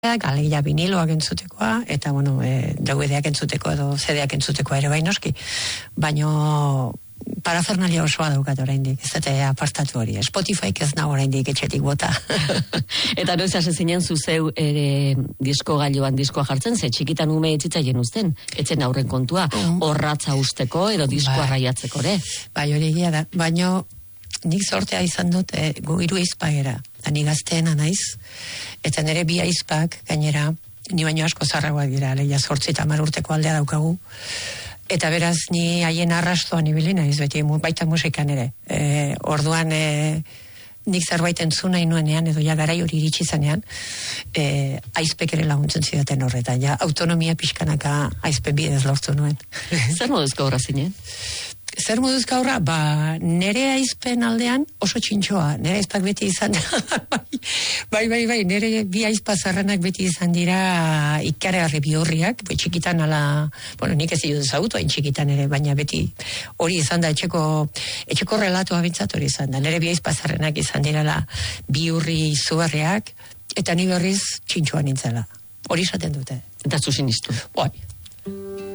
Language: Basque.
alegia viniloak entzutekoa, eta, bueno, DVD-ak entzuteko edo CD-ak entzutekoa ere bai noski, baino parafernalia osoa daukat oraindik, ez dute apartatu hori. Spotify ez nago oraindik etxetik bota. Eta noiz hasi zinen zuzeu disko gailuan diskoa jartzen, ze txikitan ume etzitzaien uzten, etzen aurren kontua, horratza usteko edo diskoa raiatzeko, ere? Bai, hori egia da, baino nik sortea izan dut, gu 3 aizpa era, ni gazteena naiz, eta nire 2 aizpak, gainera, ni baino asko zarragoak dira, leia 8 eta 10 urteko aldea daukagu, eta beraz ni haien arrastoan ibili naiz, beti baita musikan ere. Orduan nik zerbait entzun nahi nuenean, edo ja garai hori iritsi zanean, aizpek ere laguntzen zidaten horretan, ja autonomia pixkanaka aizpe bidez lortu nuen. Zer moduzko horra zinen? Zer moduzka horra? Ba, nere aizpen aldean oso txintxoa, nere aizpak beti izan bai, nere 2 aizpa zarranak beti izan dira ikaregarri bihurriak, txikitan ala, bueno, nik ez dut zautu hain txikitan ere, baina beti hori izan da, etxeko relatoa bintzat hori izan da, nere 2 aizpa zarranak izan dirala bihurri izugarriak, eta ni berriz txintxoa nintzela, hori esaten dute. Eta zu sinistu? Bai.